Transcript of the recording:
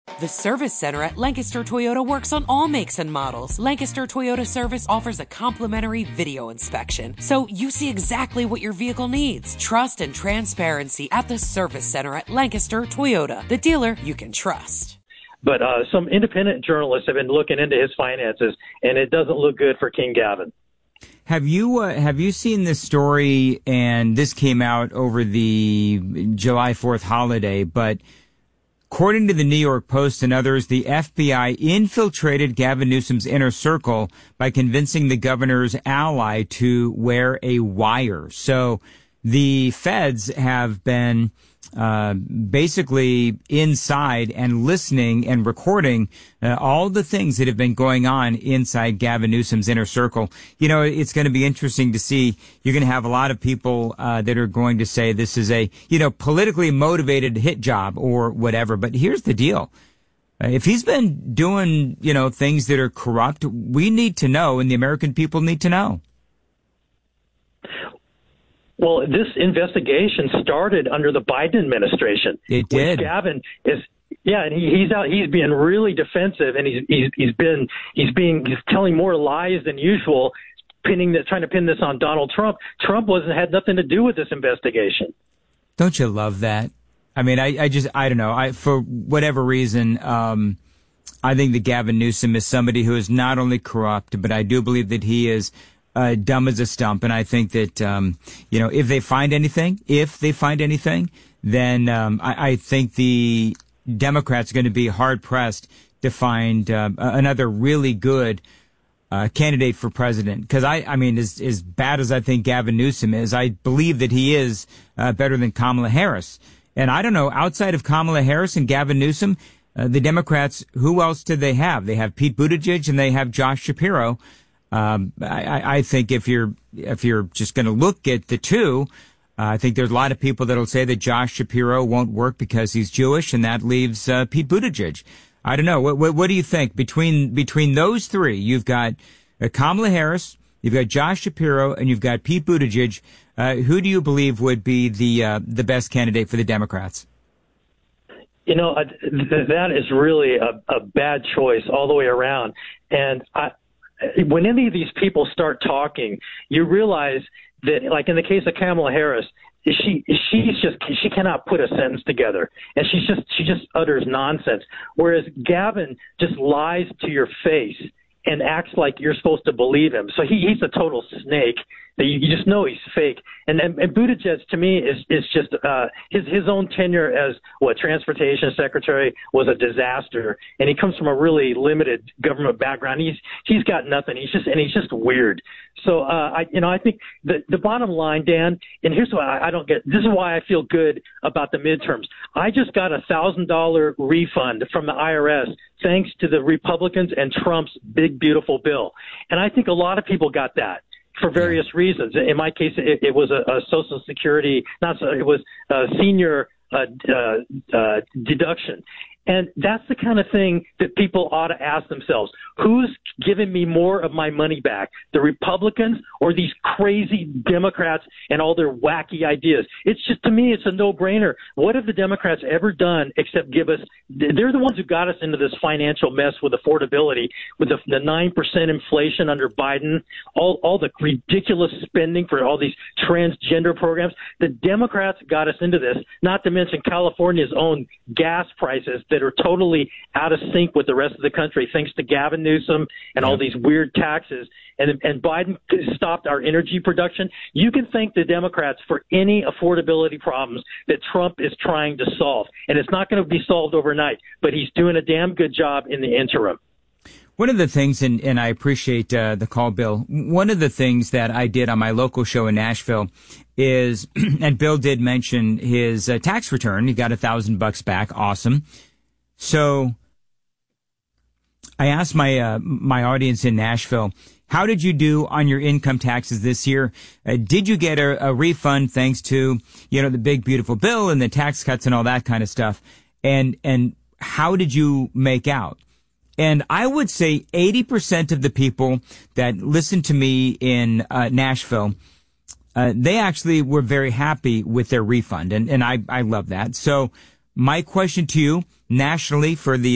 The Service Center at Lancaster Toyota works on all makes and models. Lancaster Toyota Service offers a complimentary video inspection, so you see exactly what your vehicle needs. Trust and transparency at the Service Center at Lancaster Toyota, the dealer you can trust. But some independent journalists have been looking into his finances, and it doesn't look good for King Gavin. Have you seen this story? And this came out over the July 4th holiday, but according to the New York Post and others, the FBI infiltrated Gavin Newsom's inner circle by convincing the governor's ally to wear a wire. So the feds have been basically inside and listening and recording all the things that have been going on inside Gavin Newsom's inner circle. You know, it's going to be interesting to see. You're going to have a lot of people that are going to say this is a, politically motivated hit job or whatever. But here's the deal. If he's been doing, things that are corrupt, we need to know, and the American people need to know. Well, this investigation started under the Biden administration. It did. Gavin is, and he's out. He's being really defensive, and he's telling more lies than usual, trying to pin this on Donald Trump. Trump had nothing to do with this investigation. Don't you love that? I mean, I don't know. For whatever reason, I think that Gavin Newsom is somebody who is not only corrupt, but I do believe that he is dumb as a stump. And I think that, if they find anything, then I think the Democrats are going to be hard pressed to find another really good candidate for president. Because I mean, as bad as I think Gavin Newsom is, I believe that he is better than Kamala Harris. And I don't know, outside of Kamala Harris and Gavin Newsom, the Democrats, who else do they have? They have Pete Buttigieg and they have Josh Shapiro. I think if you're just going to look at the two, I think there's a lot of people that'll say that Josh Shapiro won't work because he's Jewish, and that leaves Pete Buttigieg. I don't know. What do you think between those three? You've got Kamala Harris, you've got Josh Shapiro, and you've got Pete Buttigieg. Who do you believe would be the best candidate for the Democrats? That is really a bad choice all the way around, and when any of these people start talking, you realize that, like in the case of Kamala Harris, she cannot put a sentence together, and she just utters nonsense. Whereas Gavin just lies to your face and acts like you're supposed to believe him. So he's a total snake. That you just know he's fake. And Buttigieg, to me, is just his own tenure as transportation secretary was a disaster, and he comes from a really limited government background. He's got nothing. He's just weird. So I think the bottom line, Dan, and here's what I don't get. This is why I feel good about the midterms. I just got a $1,000 refund from the IRS thanks to the Republicans and Trump's big beautiful bill, and I think a lot of people got that for various reasons. In my case, it was a Social Security, it was a senior deduction. And that's the kind of thing that people ought to ask themselves. Who's giving me more of my money back, the Republicans or these crazy Democrats and all their wacky ideas? To me, it's a no-brainer. What have the Democrats ever done except give us – they're the ones who got us into this financial mess with affordability, with the 9% inflation under Biden, all the ridiculous spending for all these transgender programs. The Democrats got us into this, not to mention California's own gas prices that are totally out of sync with the rest of the country, thanks to Gavin Newsom and all these weird taxes. And Biden stopped our energy production. You can thank the Democrats for any affordability problems that Trump is trying to solve. And it's not going to be solved overnight, but he's doing a damn good job in the interim. One of the things, and I appreciate the call, Bill, one of the things that I did on my local show in Nashville is, and Bill did mention his tax return. He got $1,000 back. Awesome. So I asked my audience in Nashville, how did you do on your income taxes this year? Did you get a refund thanks to, the big beautiful bill and the tax cuts and all that kind of stuff? And how did you make out? And I would say 80% of the people that listened to me in Nashville, they actually were very happy with their refund. And I love that. So my question to you nationally for the